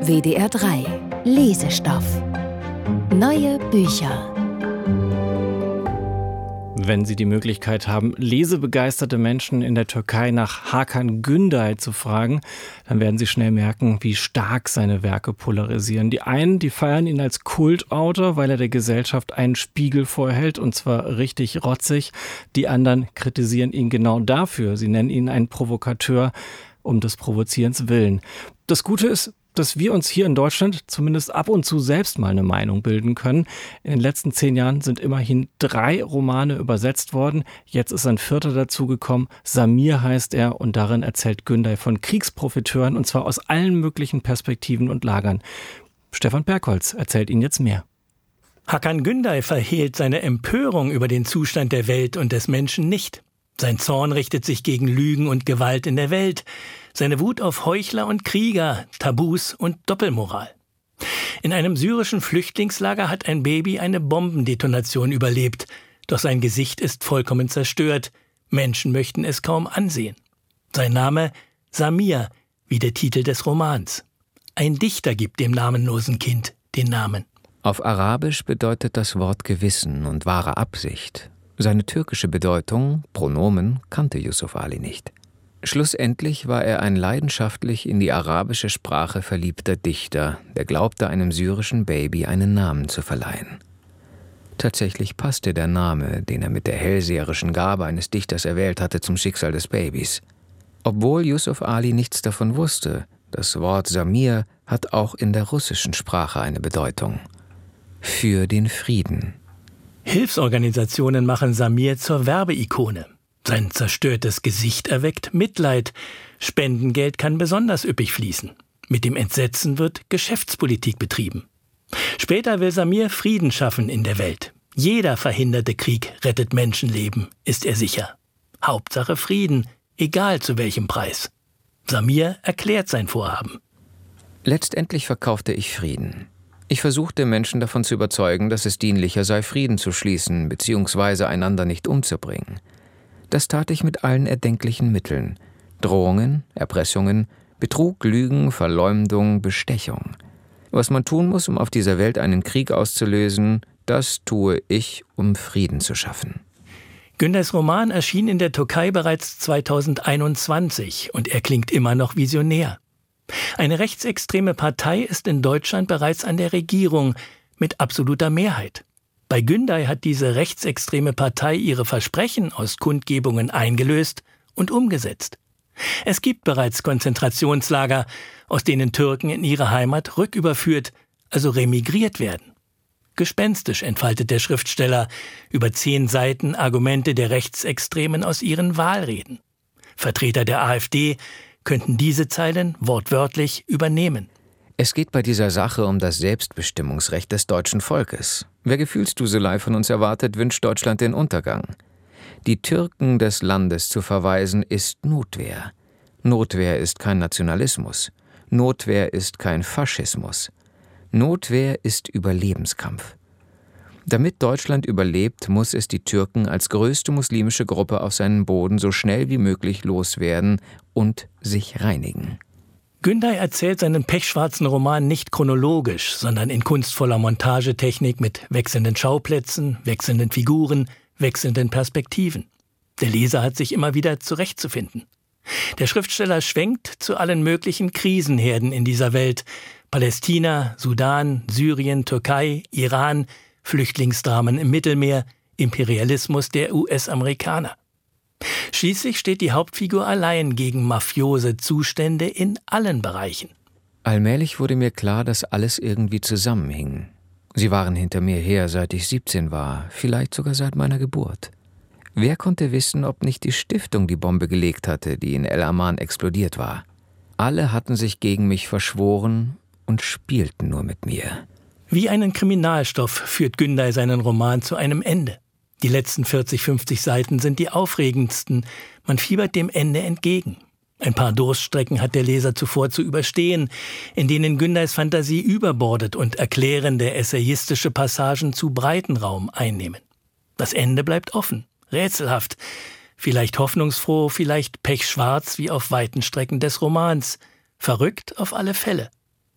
WDR 3 Lesestoff. Neue Bücher. Wenn Sie die Möglichkeit haben, lesebegeisterte Menschen in der Türkei nach Hakan Günday zu fragen, dann werden Sie schnell merken, wie stark seine Werke polarisieren. Die einen, die feiern ihn als Kultautor, weil er der Gesellschaft einen Spiegel vorhält, und zwar richtig rotzig. Die anderen kritisieren ihn genau dafür. Sie nennen ihn einen Provokateur um des Provozierens willen. Das Gute ist, dass wir uns hier in Deutschland zumindest ab und zu selbst mal eine Meinung bilden können. In den letzten 10 Jahren sind immerhin 3 Romane übersetzt worden. Jetzt ist ein 4. dazugekommen. Samir heißt er, und darin erzählt Günday von Kriegsprofiteuren, und zwar aus allen möglichen Perspektiven und Lagern. Stefan Bergholz erzählt Ihnen jetzt mehr. Hakan Günday verhehlt seine Empörung über den Zustand der Welt und des Menschen nicht. Sein Zorn richtet sich gegen Lügen und Gewalt in der Welt, seine Wut auf Heuchler und Krieger, Tabus und Doppelmoral. In einem syrischen Flüchtlingslager hat ein Baby eine Bombendetonation überlebt, doch sein Gesicht ist vollkommen zerstört. Menschen möchten es kaum ansehen. Sein Name Samir, wie der Titel des Romans. Ein Dichter gibt dem namenlosen Kind den Namen. Auf Arabisch bedeutet das Wort Gewissen und wahre Absicht. Seine türkische Bedeutung, Pronomen, kannte Yusuf Ali nicht. Schlussendlich war er ein leidenschaftlich in die arabische Sprache verliebter Dichter, der glaubte, einem syrischen Baby einen Namen zu verleihen. Tatsächlich passte der Name, den er mit der hellseherischen Gabe eines Dichters erwählt hatte, zum Schicksal des Babys. Obwohl Yusuf Ali nichts davon wusste, das Wort Samir hat auch in der russischen Sprache eine Bedeutung. Für den Frieden. Hilfsorganisationen machen Samir zur Werbeikone. Sein zerstörtes Gesicht erweckt Mitleid. Spendengeld kann besonders üppig fließen. Mit dem Entsetzen wird Geschäftspolitik betrieben. Später will Samir Frieden schaffen in der Welt. Jeder verhinderte Krieg rettet Menschenleben, ist er sicher. Hauptsache Frieden, egal zu welchem Preis. Samir erklärt sein Vorhaben. Letztendlich verkaufte ich Frieden. Ich versuchte, Menschen davon zu überzeugen, dass es dienlicher sei, Frieden zu schließen bzw. einander nicht umzubringen. Das tat ich mit allen erdenklichen Mitteln. Drohungen, Erpressungen, Betrug, Lügen, Verleumdung, Bestechung. Was man tun muss, um auf dieser Welt einen Krieg auszulösen, das tue ich, um Frieden zu schaffen. Gündays Roman erschien in der Türkei bereits 2021 und er klingt immer noch visionär. Eine rechtsextreme Partei ist in Deutschland bereits an der Regierung mit absoluter Mehrheit. Bei Günday hat diese rechtsextreme Partei ihre Versprechen aus Kundgebungen eingelöst und umgesetzt. Es gibt bereits Konzentrationslager, aus denen Türken in ihre Heimat rücküberführt, also remigriert werden. Gespenstisch entfaltet der Schriftsteller über 10 Seiten Argumente der Rechtsextremen aus ihren Wahlreden. Vertreter der AfD könnten diese Zeilen wortwörtlich übernehmen. Es geht bei dieser Sache um das Selbstbestimmungsrecht des deutschen Volkes. Wer Gefühlsduselei von uns erwartet, wünscht Deutschland den Untergang. Die Türken des Landes zu verweisen, ist Notwehr. Notwehr ist kein Nationalismus. Notwehr ist kein Faschismus. Notwehr ist Überlebenskampf. Damit Deutschland überlebt, muss es die Türken als größte muslimische Gruppe auf seinen Boden so schnell wie möglich loswerden und sich reinigen. Günday erzählt seinen pechschwarzen Roman nicht chronologisch, sondern in kunstvoller Montagetechnik mit wechselnden Schauplätzen, wechselnden Figuren, wechselnden Perspektiven. Der Leser hat sich immer wieder zurechtzufinden. Der Schriftsteller schwenkt zu allen möglichen Krisenherden in dieser Welt: Palästina, Sudan, Syrien, Türkei, Iran, Flüchtlingsdramen im Mittelmeer, Imperialismus der US-Amerikaner. Schließlich steht die Hauptfigur allein gegen mafiose Zustände in allen Bereichen. Allmählich wurde mir klar, dass alles irgendwie zusammenhing. Sie waren hinter mir her, seit ich 17 war, vielleicht sogar seit meiner Geburt. Wer konnte wissen, ob nicht die Stiftung die Bombe gelegt hatte, die in El Aman explodiert war? Alle hatten sich gegen mich verschworen und spielten nur mit mir. Wie einen Kriminalstoff führt Günday seinen Roman zu einem Ende. Die letzten 40, 50 Seiten sind die aufregendsten. Man fiebert dem Ende entgegen. Ein paar Durststrecken hat der Leser zuvor zu überstehen, in denen Gündays Fantasie überbordet und erklärende, essayistische Passagen zu breiten Raum einnehmen. Das Ende bleibt offen, rätselhaft, vielleicht hoffnungsfroh, vielleicht pechschwarz wie auf weiten Strecken des Romans. Verrückt auf alle Fälle.